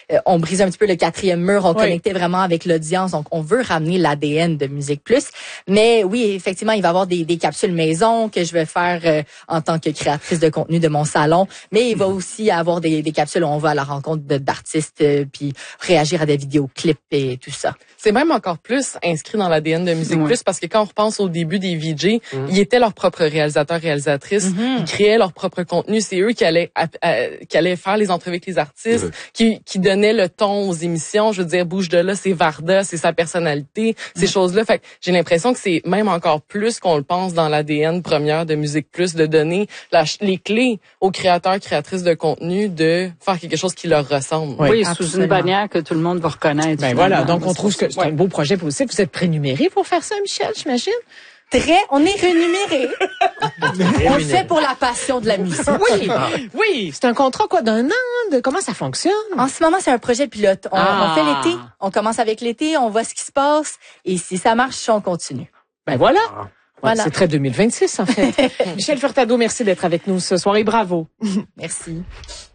on brise un petit peu le quatrième mur, on connectait vraiment avec l'audience. Donc, on veut ramener l'ADN de Musique Plus. Mais oui, effectivement, il va y avoir des capsules maison que je vais faire en tant que créatrice de contenu de mon salon. Mais il va aussi avoir des capsules où on va à la rencontre d'artistes puis réagir à des vidéoclips et tout ça. C'est même encore plus inscrit dans l'ADN de Musique Plus parce que quand on repense au début des VJ, ils étaient leurs propres réalisateurs, réalisatrices, ils créaient leur propre contenu. C'est eux qui allaient faire les entrevues avec les artistes, qui donnaient le ton aux émissions. Je veux dire, bouge de là, c'est Varda, c'est sa personnalité, ces choses-là. Fait que j'ai l'impression que c'est même encore plus qu'on le pense dans l'ADN première de Musique Plus, de donner les clés aux créateurs, créatrices de contenu de faire quelque chose qui leur ressemble. Oui, sous une bannière que tout le monde va reconnaître. Ben voilà, donc on trouve que c'est un beau projet positif. Vous êtes prénuméré pour faire ça, Michel, j'imagine? On est rémunéré. On le fait pour la passion de la musique. Oui. C'est un contrat d'un an? Comment ça fonctionne? En ce moment, c'est un projet pilote. On fait l'été. On commence avec l'été, on voit ce qui se passe. Et si ça marche, on continue. Ben voilà. C'est très 2026, en fait. Michel Furtado, merci d'être avec nous ce soir et bravo. Merci.